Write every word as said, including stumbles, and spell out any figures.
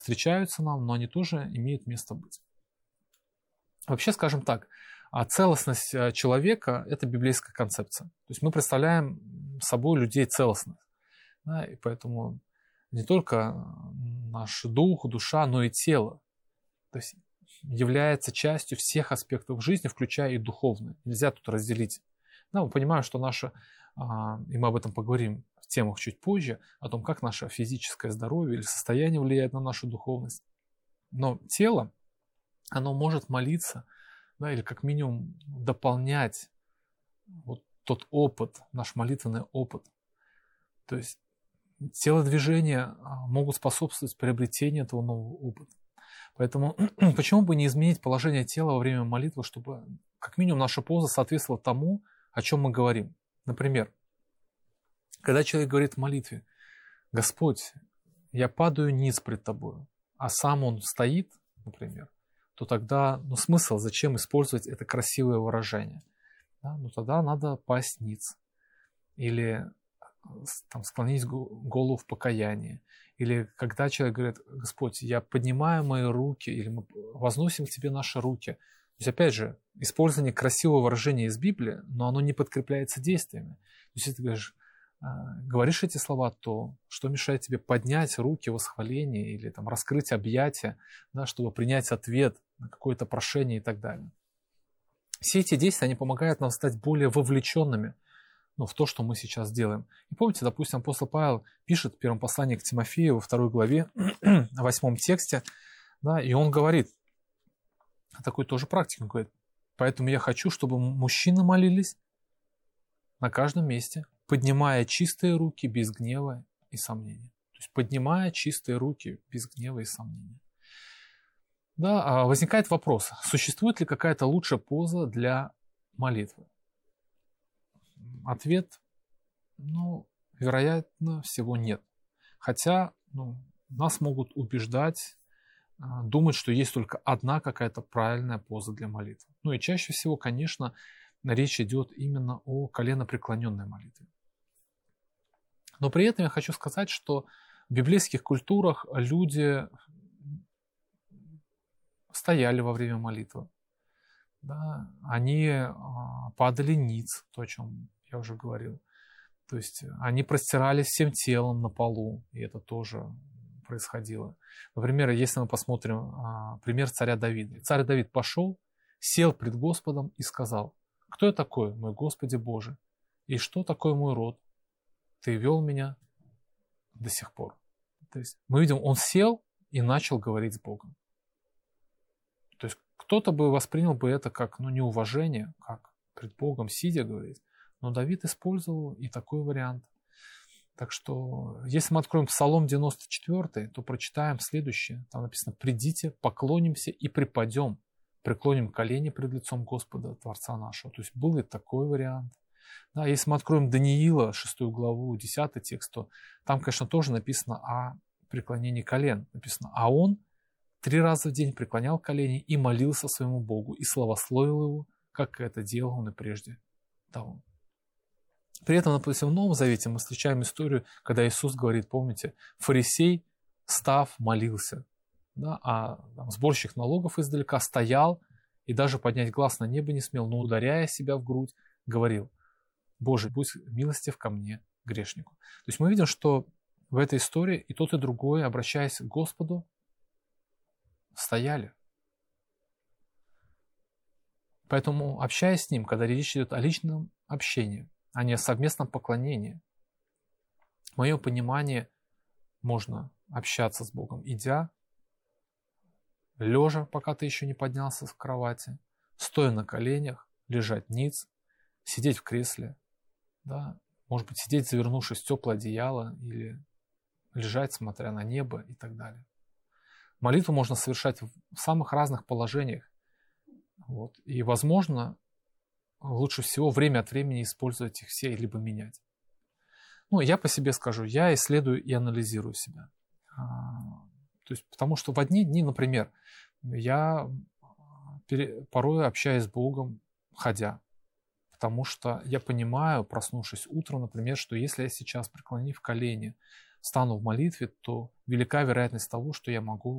встречаются нам, но они тоже имеют место быть. Вообще, скажем так, целостность человека – это библейская концепция. То есть мы представляем собой людей целостных. Да, и поэтому не только наш дух, душа, но и тело. То есть является частью всех аспектов жизни, включая и духовные. Нельзя тут разделить. Да, мы понимаем, что наше, и мы об этом поговорим в темах чуть позже, о том, как наше физическое здоровье или состояние влияет на нашу духовность. Но тело, оно может молиться, да, или как минимум дополнять вот тот опыт, наш молитвенный опыт. То есть телодвижения могут способствовать приобретению этого нового опыта. Поэтому почему бы не изменить положение тела во время молитвы, чтобы как минимум наша поза соответствовала тому, о чем мы говорим. Например, когда человек говорит в молитве: «Господь, я падаю ниц пред Тобою», а сам он стоит, например, то тогда, ну, смысл, зачем использовать это красивое выражение? Да? Ну, тогда надо пасть ниц. Или там, склонить голову в покаянии. Или когда человек говорит: «Господь, я поднимаю мои руки», или мы возносим к Тебе наши руки. То есть, опять же, использование красивого выражения из Библии, но оно не подкрепляется действиями. То есть, если ты говоришь, говоришь эти слова, то что мешает тебе поднять руки в восхвалении или там, раскрыть объятия, да, чтобы принять ответ на какое-то прошение и так далее. Все эти действия, они помогают нам стать более вовлеченными, ну, в то, что мы сейчас делаем. И помните, допустим, апостол Павел пишет в первом послании к Тимофею во второй главе, в восьмом тексте, да, и он говорит, такой тоже практик, он говорит: «Поэтому я хочу, чтобы мужчины молились на каждом месте, поднимая чистые руки без гнева и сомнения». То есть поднимая чистые руки без гнева и сомнения. Да, возникает вопрос, существует ли какая-то лучшая поза для молитвы? Ответ, ну, вероятно, всего нет. Хотя, ну, нас могут убеждать, думать, что есть только одна какая-то правильная поза для молитвы. Ну и чаще всего, конечно, речь идет именно о коленопреклоненной молитве. Но при этом я хочу сказать, что в библейских культурах люди стояли во время молитвы. Да, они падали ниц, то, о чем я уже говорил. То есть они простирались всем телом на полу, и это тоже происходило. Например, если мы посмотрим а, пример царя Давида. Царь Давид пошел, сел пред Господом и сказал: «Кто я такой, мой Господи Боже? И что такое мой род? Ты вел меня до сих пор». То есть мы видим, он сел и начал говорить с Богом. То есть кто-то бы воспринял бы это как, ну, неуважение, как пред Богом сидя говорить. Но Давид использовал и такой вариант. Так что, если мы откроем Псалом девяносто четыре, то прочитаем следующее. Там написано: «Придите, поклонимся и припадем, преклоним колени пред лицом Господа, Творца нашего». То есть был и такой вариант. Да, если мы откроем Даниила, шестую главу, десятый текст, то там, конечно, тоже написано о преклонении колен. Написано: «А он три раза в день преклонял колени и молился своему Богу, и славословил его, как это делал он и прежде того». При этом, допустим, в Новом Завете мы встречаем историю, когда Иисус говорит, помните, фарисей, став, молился, да, а там, сборщик налогов издалека стоял и даже поднять глаз на небо не смел, но, ударяя себя в грудь, говорил: «Боже, будь милостив ко мне, грешнику». То есть мы видим, что в этой истории и тот, и другой, обращаясь к Господу, стояли. Поэтому, общаясь с Ним, когда речь идет о личном общении, а не о совместном поклонении, в моем понимании можно общаться с Богом, идя, лежа, пока ты еще не поднялся с кровати, стоя на коленях, лежать ниц, сидеть в кресле, да, может быть, сидеть, завернувшись в теплое одеяло, или лежать, смотря на небо и так далее. Молитву можно совершать в самых разных положениях. Вот. И, возможно, лучше всего время от времени использовать их все, либо менять. Ну, я по себе скажу, я исследую и анализирую себя. То есть, потому что в одни дни, например, я порой общаюсь с Богом, ходя. Потому что я понимаю, проснувшись утром, например, что если я сейчас, преклонив колени, стану в молитве, то велика вероятность того, что я могу